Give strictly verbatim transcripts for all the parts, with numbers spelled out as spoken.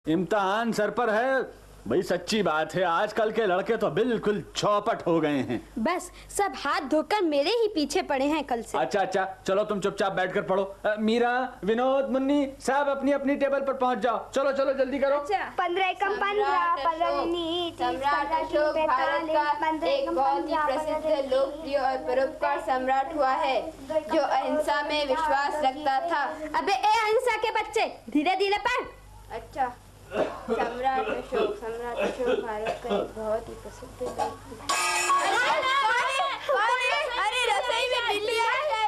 इम्तिहान सर पर है भाई, सच्ची बात है। आजकल के लड़के तो बिल्कुल चौपट हो गए हैं। बस सब हाथ धोकर मेरे ही पीछे पड़े हैं कल से। अच्छा अच्छा चलो तुम चुपचाप बैठकर पढ़ो। आ, मीरा, विनोद, मुन्नी सब अपनी अपनी टेबल पर पहुंच जाओ। चलो चलो जल्दी करो। पंद्रह कम पंद्रह सम्राट अशोक भारत का एक बहुत ही प्रसिद्ध लोकप्रिय और परोपकार सम्राट हुआ है जो अहिंसा में विश्वास रखता था। अबे ए अहिंसा के बच्चे, धीरे धीरे पढ़। अच्छा। सम्राट अशोक सम्राट अशोक भारत का एक बहुत ही प्रसिद्ध अरे रसोई में बिल्ली है।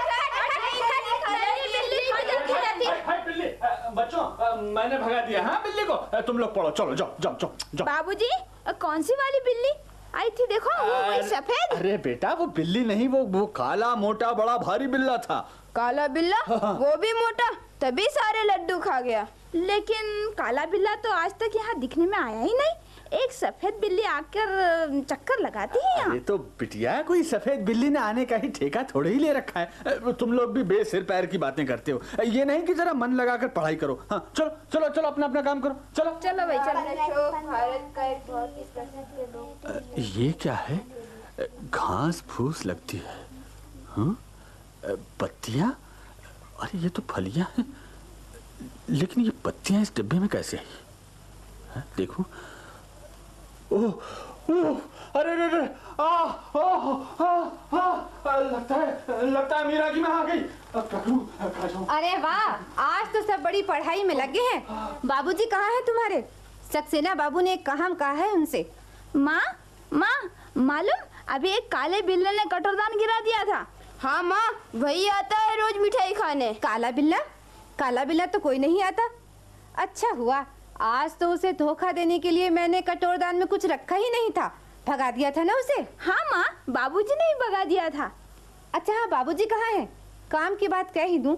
बिल्ली बच्चों, मैंने भगा दिया हाँ बिल्ली को। तुम लोग पढ़ो, चलो जाओ जाओ जाओ जाओ। बाबूजी कौन सी वाली बिल्ली आई थी? देखो वो कोई सफेद। अरे बेटा वो बिल्ली नहीं, वो वो काला मोटा बड़ा भारी बिल्ला था। काला बिल्ला? वो भी मोटा, तभी सारे लड्डू खा गया। लेकिन काला बिल्ला तो आज तक यहाँ दिखने में आया ही नहीं। एक सफेद बिल्ली आकर चक्कर लगाती है यहाँ। ये तो बिटिया कोई सफेद बिल्ली ने आने का ही ठेका थोड़े ही ले रखा है। तुम लोग भी बेसिर पैर की बातें करते हो। ये नहीं कि जरा मन लगाकर पढ़ाई करो। हाँ चलो चलो चलो अपना अपना काम करो। चलो चलो भाई चलो। अशोक भारत का एक बहुत ही प्रसिद्ध लोक। ये क्या है? घास फूस लगती है। हाँ पत्तियां? अरे ये तो फलियां हैं, लेकिन ये पत्तियां इस डिब्बे में कैसे आई? देखो। ओह ओह अरे अरे अरे आ आ आ आ लगता है लगता है मीरा की मैं आ गई। अब क्या करूं? क्या करूं? अरे वाह, आज तो सब बड़ी पढ़ाई में लगे हैं। बाबूजी कहाँ हैं तुम्हारे? सक्सेना बाबू ने एक काम कहा है उनसे। माँ माँ मालूम, अभी एक काले बिल्ले ने कटोरदान गिरा दिया था। हाँ माँ, वही आता है रोज मिठाई खाने। काला बिल्ला? काला बिल्ला तो कोई नहीं आता। अच्छा हुआ आज तो उसे धोखा देने के लिए मैंने कटोरदान में कुछ रखा ही नहीं था। भगा दिया था ना उसे। हाँ माँ, बाबूजी ने ही भगा दिया था। अच्छा हाँ, बाबूजी कहाँ हैं? काम की बात कह ही दूं।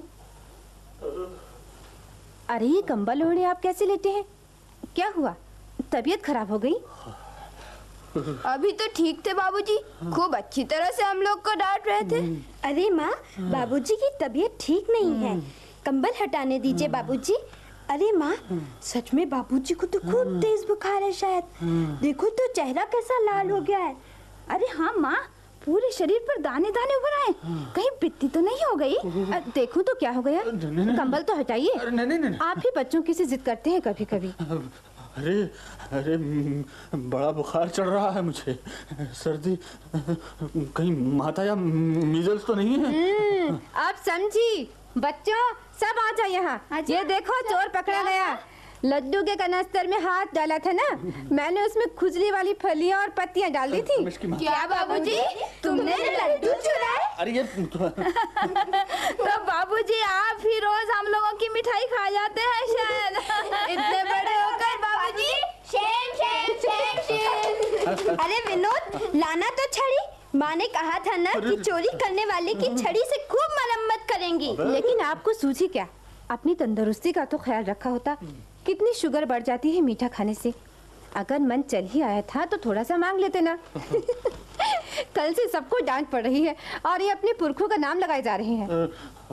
अरे ये कंबल ओढ़े आप कैसे लेटे हैं? क्या हुआ, तबीयत खराब हो गई? अभी तो ठीक थे बाबूजी, खूब अच्छी तरह से हम लोग को डांट रहे थे। अरे माँ, बाबूजी की तबीयत ठीक नहीं है, कंबल हटाने दीजिए बाबूजी। अरे माँ, सच में बाबूजी को तो खूब तेज बुखार है शायद। देखो तो चेहरा कैसा लाल हो गया है। अरे हाँ माँ, पूरे शरीर पर दाने दाने उभर आए। कहीं पित्ती तो नहीं हो गई? देखो तो क्या हो गया। कंबल तो हटाइए। आप ही बच्चों की सी जिद करते हैं कभी कभी। अरे अरे बड़ा बुखार चढ़ रहा है मुझे, सर्दी, कहीं माता या मीजल्स तो नहीं है? आप समझी बच्चों, सब आ जाओ यहाँ। ये देखो चोर पकड़ा गया। लड्डू के कनस्तर में हाथ डाला था ना, मैंने उसमें खुजली वाली फलियां और पत्तियां डाल दी थी। क्या बाबूजी, तुमने लड्डू चुराए? अरे ये तो बाबूजी आप ही रोज हम लोगों की मिठाई खा जाते हैं शायद। इतने बड़े होकर बाबूजी। Shem Shem Shem Shem. अरे विनोद, लाना तो छड़ी। माँ ने कहा था ना कि चोरी करने वाले की छड़ी से खूब मरम्मत करेंगी। लेकिन आपको सूझी क्या? अपनी तंदुरुस्ती का तो ख्याल रखा होता। कितनी शुगर बढ़ जाती है मीठा खाने से। अगर मन चल ही आया था तो थोड़ा सा मांग लेते ना। कल से सबको डांट पड़ रही है और ये अपने पुरखों का नाम लगाए जा रहे हैं।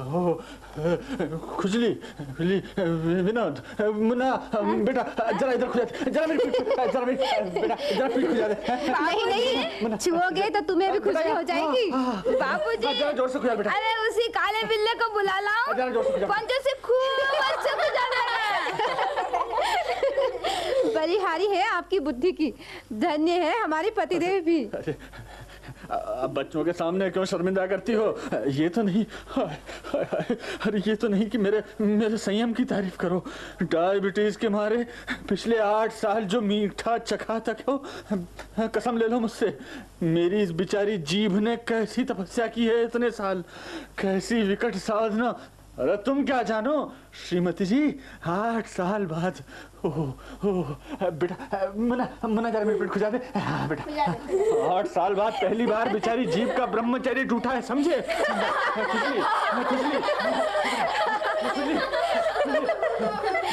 खुजली खुजली। विनोद, मुन्ना, बेटा जरा इधर खुजा दे, जरा मेरी जरा मेरी बेटा जरा पीठ खुजा दे। नहीं नहीं, छुओगे तो तुम्हें भी खुजली हो जाएगी। बाबूजी जरा जोर से खुजा बेटा। अरे उसी काले बिल्ले को बुला लाओ, जरा जोर से खुजा। पंजों से खूब अच्छे से खुजाना है। बलिहारी है आपकी बुद्धि की। धन्य है हमारे पतिदेव भी। अब बच्चों के सामने क्यों शर्मिंदा करती हो? ये तो नहीं, अरे ये तो नहीं कि मेरे मेरे संयम की तारीफ करो। डायबिटीज के मारे पिछले आठ साल जो मीठा चखा तक हो, कसम ले लो मुझसे, मेरी इस बेचारी जीभ ने कैसी तपस्या की है इतने साल, कैसी विकट साधना। अरे तुम क्या जानो श्रीमती जी, आठ साल बाद। ओह ओह बेटा, मना मना जरा मेरे पेट खुजा दे। हाँ बेटा, आठ साल बाद पहली बार बेचारी जीभ का ब्रह्मचर्य टूटा है, समझे? खुजली खुजली खुजली।